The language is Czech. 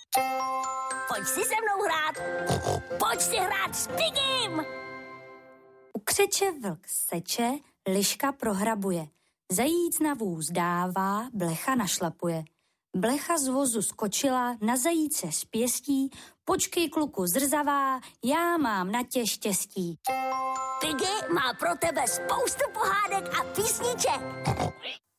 Pojď si se mnou hrát. Pojď si hrát s Pigim. Ukřeče vlk seče, liška prohrabuje. Zajíc na vůz dává, blecha našlapuje. Blecha z vozu skočila, na zajíce z pěstí. Počkej, kluku zrzavá, já mám na tě štěstí. Piggy má pro tebe spoustu pohádek a písniček.